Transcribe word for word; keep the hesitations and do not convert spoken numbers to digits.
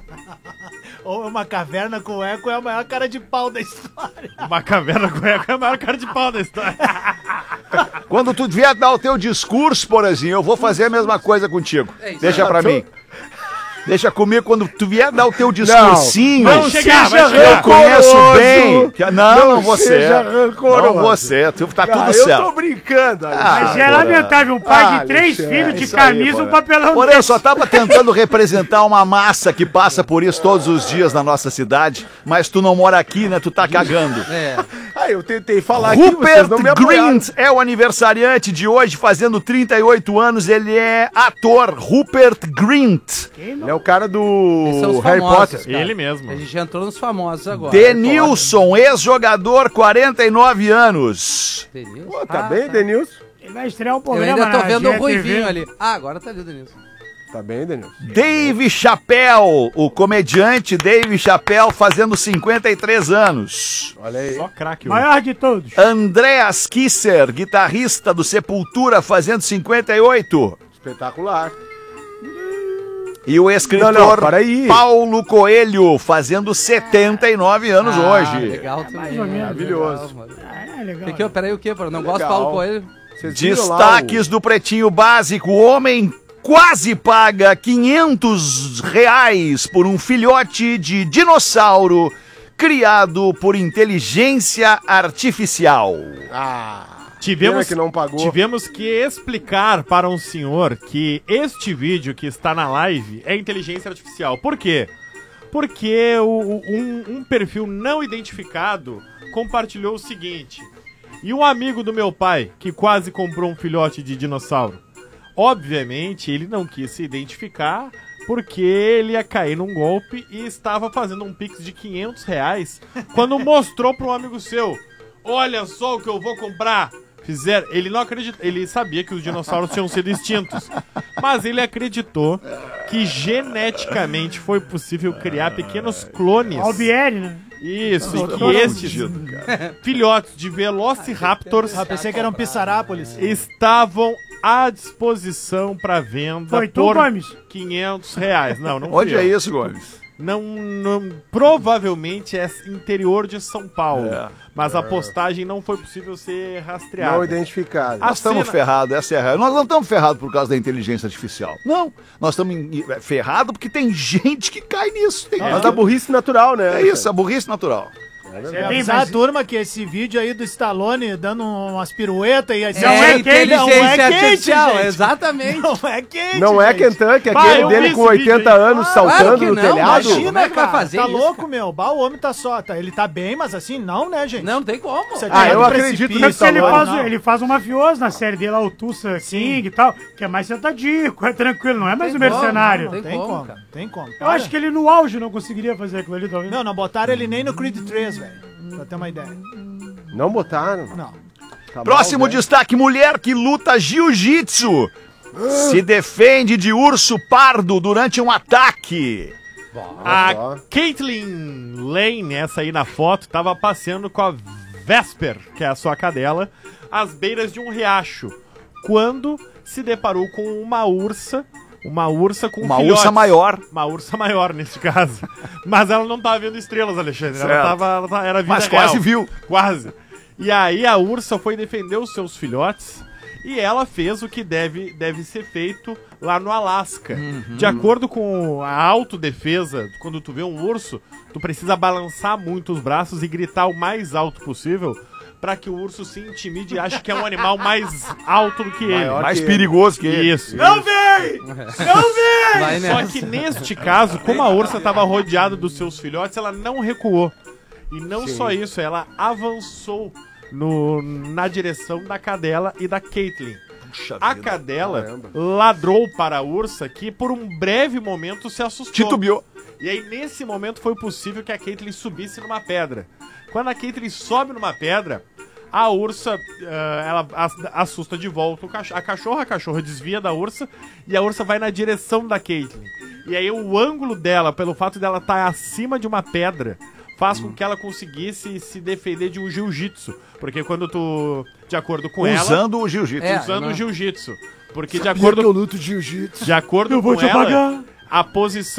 Ou uma caverna com eco é a maior cara de pau da história. Uma caverna com eco é a maior cara de pau da história. Quando tu vier dar o teu discurso, Porazinho, eu vou fazer a mesma coisa contigo. É isso. Deixa pra Tu- mim. Deixa comigo, quando tu vier dar o teu discursinho. Não, vai chegar, vai eu chegar. conheço bem. que- Não, não, Não você. seja rancoroso. Não você. Tu tá tudo Ah, eu certo. tô brincando. Ah, Alexandre. Mas é Porã. lamentável, um pai Ah, de três Alexandre, filhos é de isso aí, camisa, um Porã. papelão Porém, eu desse. só tava tentando representar uma massa que passa por isso todos os dias na nossa cidade, mas tu não mora aqui, né? Tu tá cagando. É. Ah, eu tentei falar aqui, vocês Rupert não me apoiaram. Grint é o aniversariante de hoje, fazendo trinta e oito anos. Ele é ator, Rupert Grint. Ele é o cara Esses são do os Harry famosos, Potter. cara. Ele mesmo. A gente entrou nos famosos agora. Denilson, ex-jogador, quarenta e nove anos. Denilson? Pô, tá Ah, bem, Denilson? Ele vai estrear um Eu programa ainda tô na vendo o G T V. Ruivinho ali. Ah, agora tá ali o Denilson. Tá bem, Denilson. Dave Chappelle, o comediante Dave Chappelle, fazendo cinquenta e três anos. Olha aí. Só craque. hoje. Maior de todos. Andreas Kisser, guitarrista do Sepultura, fazendo cinquenta e oito. Espetacular. E o escritor Não, não, para aí. Paulo Coelho, fazendo setenta e nove anos Ah, hoje. legal também. mais ou menos. Maravilhoso. Legal, mano. Ah, é legal. Tem que, peraí, o quê? Não Legal. gosto do Paulo Coelho? Vocês viram lá Destaques do Pretinho Básico. O homem quase paga quinhentos reais por um filhote de dinossauro criado por inteligência artificial. o... Ah, Tivemos pena que não pagou. Tivemos que explicar para um senhor que este vídeo que está na live é inteligência artificial. Por quê? Porque o- o- um, um perfil não identificado compartilhou o seguinte. E um amigo do meu pai, que quase comprou um filhote de dinossauro. Obviamente, ele não quis se identificar porque ele ia cair num golpe e estava fazendo um pix de quinhentos reais quando mostrou para um amigo seu. Olha só o que eu vou comprar. Fizeram, ele não acreditou, ele sabia que os dinossauros tinham sido extintos, mas ele acreditou que geneticamente foi possível criar pequenos clones. Albieri, né? Isso, e que Todo estes fudido, filhotes de Velociraptors Ah, pensei que era um Pissarápolis. estavam à disposição para venda Foi tu, por Gomes? quinhentos reais. Não, não Onde fui é eu. isso, Gomes? Não, não, provavelmente é interior de São Paulo, É. mas a postagem não foi possível ser rastreada. Não identificado. A Nós estamos cena- ferrados, essa é a real. Nós não estamos ferrados por causa da inteligência artificial. Não, nós estamos em- ferrados porque tem gente que cai nisso. Tem Mas a burrice natural, né? É isso, a burrice natural. É Bem, avisar mas- a turma que esse vídeo aí do Stallone dando umas piruetas e assim, É, não é quente, inteligência não é quente, artificial, gente. exatamente. Não é quente, Não é gente. Kentucky, Bah, aquele eu dele vi com esse vídeo oitenta aí. anos Claro saltando que no não, telhado. imagina. Como é que vai cara, fazer tá isso, louco, cara? meu. Bah, o homem tá só, tá, ele tá bem, mas assim, não, né, gente? Não, não tem como. Você Ah, tá eu no acredito precipício, nisso, Porque ele Stallone. faz, não. ele faz um mafioso na série dele lá, o Tulsa King e tal, que é mais sentadinho, é tranquilo, não é mais um Tem como, mercenário. não Não tem tem como, como, cara. tem como. Eu acho que ele no auge não conseguiria fazer aquilo ali, talvez. Não, não botaram ele nem no Creed três, velho. Pra ter uma ideia. Não botaram. Não. Tá Próximo mal, né? destaque: mulher que luta jiu-jitsu se defende de urso pardo durante um ataque. A só. Caitlin Lane, essa aí na foto, tava passeando com a Vesper, que é a sua cadela, às beiras de um riacho, quando se deparou com uma ursa, uma ursa com Uma filhotes. ursa maior. Uma ursa maior, neste caso. Mas ela não tava vendo estrelas, Alexandre. Ela Certo. tava, ela tava- era vida Mas real. quase viu. Quase. E aí a ursa foi defender os seus filhotes e ela fez o que deve, deve ser feito lá no Alasca. De acordo com a autodefesa, quando tu vê um urso, tu precisa balançar muito os braços e gritar o mais alto possível para que o urso se intimide e ache que é um animal mais alto do que ele. Maior. Mais que- perigoso que ele. Isso. Não vem! Não vem! Vai Só nessa. que neste caso, como a ursa estava rodeada dos seus filhotes, ela não recuou. E não só isso, ela avançou no, na direção da cadela e da Caitlin. Puxa A vida. cadela Caramba. ladrou para a ursa, que por um breve momento se assustou. Titubeou. E aí, nesse momento, foi possível que a Caitlyn subisse numa pedra. Quando a Caitlyn sobe numa pedra, a ursa, ah, ela as- assusta de volta o cach- a cachorra, a cachorra desvia da ursa, e a ursa vai na direção da Caitlyn. E aí, o ângulo dela, pelo fato dela estar acima de uma pedra, faz com que ela conseguisse se defender de um jiu-jitsu. Porque quando tu, de acordo com ela... Usando o jiu-jitsu. É, Usando não. o jiu-jitsu. Porque de acordo, luto jiu-jitsu. de acordo Eu vou com te ela, apagar. a posição